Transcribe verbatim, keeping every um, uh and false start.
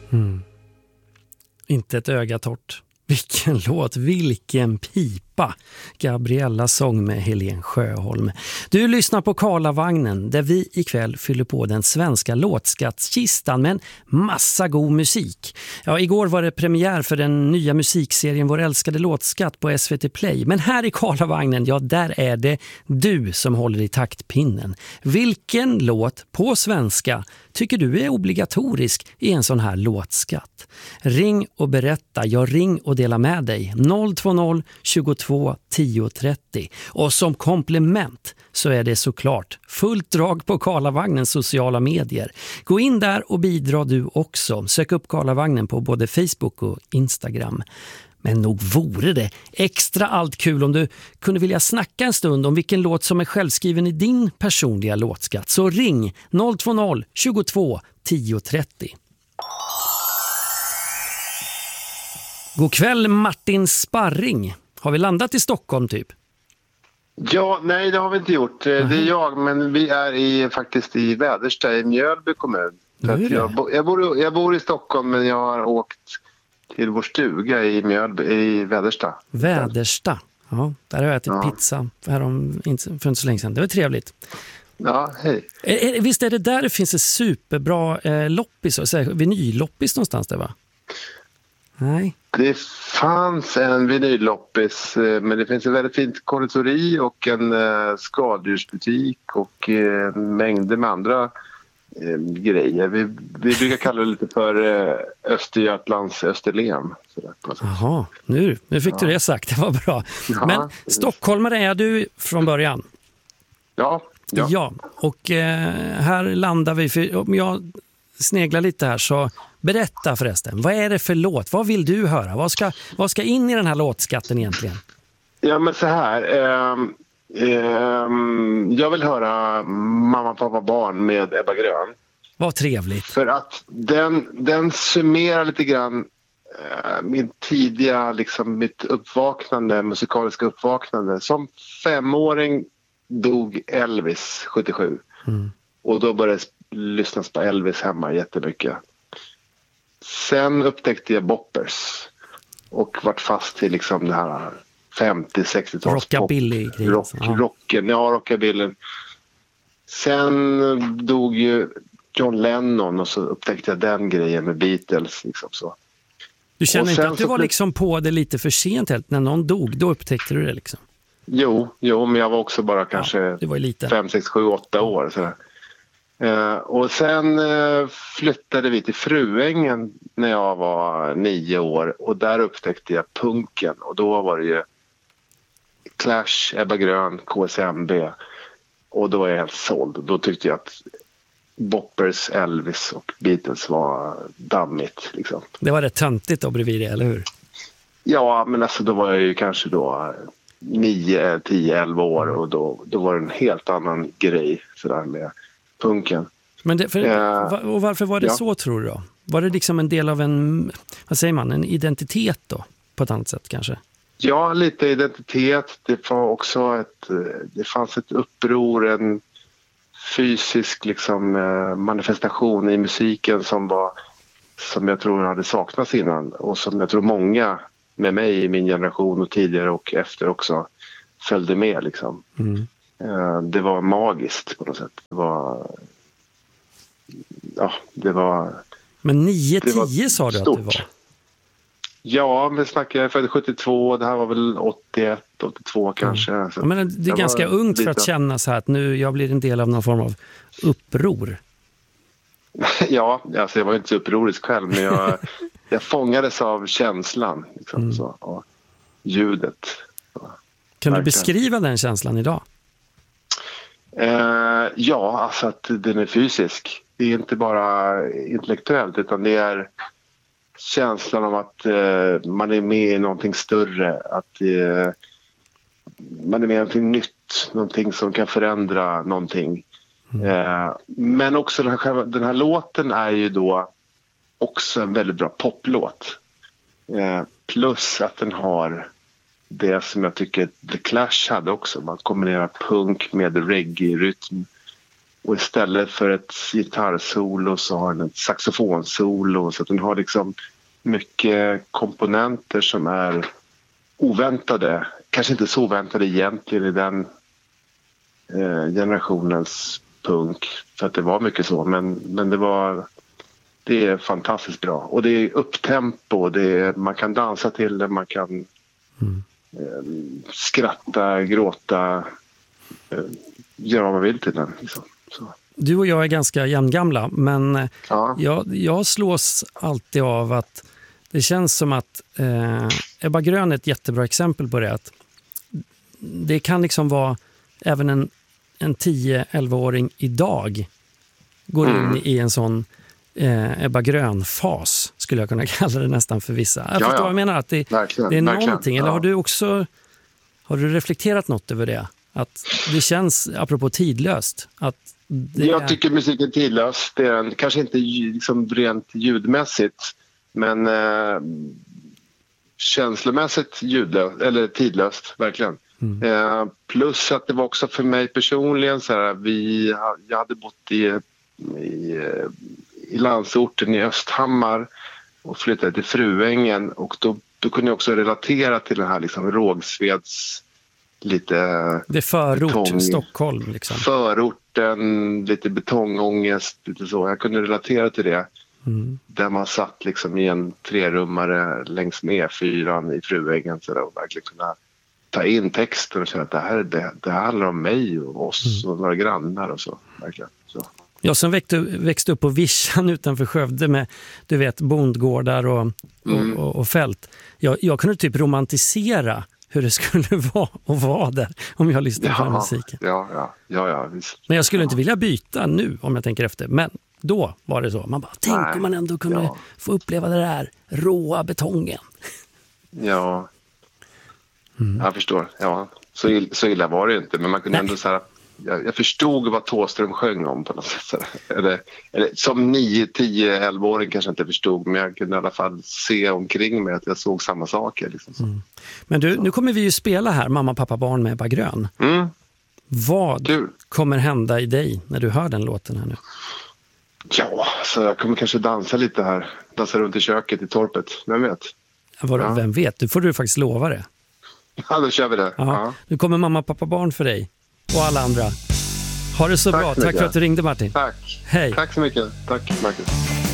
Mm. Inte ett öga torrt. Vilken låt, vilken pipa. Gabriellas sång med Helen Sjöholm. Du lyssnar på Karlavagnen där vi ikväll fyller på den svenska låtskattskistan med en massa god musik. Ja, igår var det premiär för den nya musikserien Vår älskade låtskatt på S V T Play. Men här i Karlavagnen, ja där är det du som håller i taktpinnen. Vilken låt på svenska tycker du är obligatorisk i en sån här låtskatt? Ring och berätta, jag ring och dela med dig. noll två noll tjugotvå tio trettio. Och som komplement så är det såklart fullt drag på Karlavagnens sociala medier. Gå in där och bidra du också. Sök upp Karlavagnen på både Facebook och Instagram. Men nog vore det extra allt kul om du kunde vilja snacka en stund om vilken låt som är självskriven i din personliga låtskatt. Så ring noll två noll tjugotvå tio trettio. God kväll Martin Sparring. Har vi landat i Stockholm typ? Ja, nej det har vi inte gjort. Det är jag, men vi är i, faktiskt i Väderstad i Mjölby kommun. Så att jag, bo, jag, bor, jag bor i Stockholm men jag har åkt till vår stuga i Mjölby, i Väderstad. Väderstad, ja. Där har jag ätit ja. pizza för, om, för inte så länge sedan. Det var trevligt. Ja, hej. Är, är, visst är det där det finns ett superbra eh, loppis, vinylloppis någonstans där va? Nej. Det fanns en vinylloppis, men det finns en väldigt fint konditori och en eh, skadedjursbutik och eh, mängder med andra eh, grejer. Vi, vi brukar kalla det lite för eh, Östergötlands Österlen. Jaha, nu, nu fick ja. du det sagt, det var bra. Ja, men stockholmare är du från början? Ja. Ja, ja och eh, här landar vi, för om jag sneglar lite här så berätta förresten, vad är det för låt? Vad vill du höra? Vad ska, vad ska in i den här låtskatten egentligen? Ja men så här, eh, eh, jag vill höra Mamma, pappa, barn med Ebba Grön. Vad trevligt. För att den, den summerar lite grann eh, min tidiga, liksom mitt uppvaknande, musikaliska uppvaknande. Som femåring dog Elvis sjuttiosju. Mm. Och då började jag lyssna på Elvis hemma jättemycket. Sen upptäckte jag boppers och vart fast i liksom det här femtio-sextio-tals rockabilly rock, rocken, ja rockabilly. Sen dog ju John Lennon och så upptäckte jag den grejen med Beatles liksom så. Du känner inte att du var liksom på det lite för sent helt när någon dog, då upptäckte du det liksom? Jo, jo men jag var också bara kanske ja, fem, sex, sju, åtta år sådär. Uh, och sen uh, flyttade vi till Fruängen när jag var nio år och där upptäckte jag punken och då var det ju Clash, Ebba Grön, K S M B och då var jag helt såld. Då tyckte jag att Boppers, Elvis och Beatles var dammigt liksom. Det var rätt töntigt då bredvid det, eller hur? Ja, men alltså då var jag ju kanske då nio, tio, elva år och då, då var det en helt annan grej sådär med punken. Men det, för, uh, och varför var det ja. så tror du då? Var det liksom en del av en, vad säger man, en identitet då? På ett annat sätt kanske? Ja, lite identitet. Det var också ett, det fanns ett uppror, en fysisk liksom manifestation i musiken som var, som jag tror hade saknats innan och som jag tror många med mig i min generation och tidigare och efter också följde med liksom. Mm. Det var magiskt på något sätt. Det var ja, det var men nio tio sa du stort. Att det var? Ja, men snackade jag födde sjuttiotvå, det här var väl åttioett, åttiotvå kanske. Mm. Ja, men det är det ganska ungt för att känna så här att nu jag blir en del av någon form av uppror. Ja, alltså jag var inte så upprorisk själv men jag, jag fångades av känslan liksom, mm. så, och ljudet. Så. Kan verkligen. Du beskriva den känslan idag? Uh, ja, alltså att den är fysisk. Det är inte bara intellektuellt utan det är känslan av att uh, man är med i någonting större. Att uh, man är med i någonting nytt. Någonting som kan förändra någonting. Mm. Uh, men också den här, den här låten är ju då också en väldigt bra poplåt. Uh, plus att den har det som jag tycker The Clash hade också. Man kombinerar punk med reggae-rytm. Och istället för ett gitarrsolo så har den ett saxofonsolo. Så att den har liksom mycket komponenter som är oväntade. Kanske inte så oväntade egentligen i den eh, generationens punk. För att det var mycket så. Men, men det var... Det är fantastiskt bra. Och det är upptempo. Det är, man kan dansa till det. Man kan mm. eh, skratta, gråta. Eh, göra vad man vill till den. Liksom. Så. Du och jag är ganska jämngamla. Men ja. jag, jag slås alltid av att det känns som att eh, Ebba Grön är ett jättebra exempel på det. Att det kan liksom vara även en, en tio-elva-åring idag går mm. in i en sån Eh, Ebba Grön-fas skulle jag kunna kalla det nästan för vissa. Jag ja, förstår ja. vad jag menar, att det, verkligen, det är verkligen. någonting. Eller ja. har du också har du reflekterat något över det? Att det känns, apropå tidlöst, att det jag är... tycker musiken är tidlös. Det är en, kanske inte liksom rent ljudmässigt, men eh, känslomässigt ljudlöst, eller tidlöst, verkligen. Mm. Eh, plus att det var också för mig personligen så här, vi, jag hade bott i, i i landsorten i Östhammar och flyttade till Fruängen, och då, då kunde jag också relatera till den här liksom Rågsveds lite det är förort, betong, Stockholm liksom. Förorten, lite betongångest, lite så. Jag kunde relatera till det. Mm. Där man satt liksom i en trerummare längs med E fyran i Fruängen så där, och verkligen kunna ta in texten och känna att det här, det, det här handlar om mig och oss mm. och några grannar och så. Verkligen. Så. Jag som växte, växte upp på Vischan utanför Skövde med, du vet, bondgårdar och, mm. och, och, och fält. Jag, jag kunde typ romantisera hur det skulle vara att vara där om jag lyssnade ja, på musiken. Ja, ja, ja, ja, visst. Men jag skulle ja. inte vilja byta nu om jag tänker efter. Men då var det så. Man bara, tänk Nej, om man ändå kunde ja. få uppleva det där råa betongen. Ja, mm. jag förstår. Ja, så, illa, så illa var det inte. Men man kunde Nej. ändå så här... Jag, jag förstod vad Thåström sjöng om på något sätt. Eller, eller, som nio, tio, elva-åring kanske inte förstod, men jag kunde i alla fall se omkring mig att jag såg samma saker. Liksom. Mm. Men du, så. Nu kommer vi ju spela här Mamma, pappa, barn med Ebba Grön. Mm. Vad du. kommer hända i dig när du hör den låten här nu? Ja, så jag kommer kanske dansa lite här. Dansa runt i köket i torpet, vem vet? Var, ja. Vem vet? Du får du faktiskt lova det. Ja, då kör vi det. Ja. Nu kommer Mamma, pappa, barn för dig. Och alla andra. Ha det så Tack bra. Så Tack för att du ringde, Martin. Tack. Hej. Tack så mycket. Tack, Marcus.